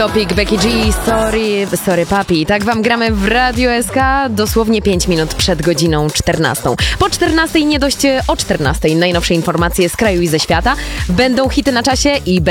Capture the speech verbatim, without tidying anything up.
Topik Becky G, sorry, sorry papi. Tak wam gramy w Radio S K dosłownie pięć minut przed godziną czternastą. Po czternastej, nie dość o czternastej, najnowsze informacje z kraju i ze świata. Będą hity na czasie i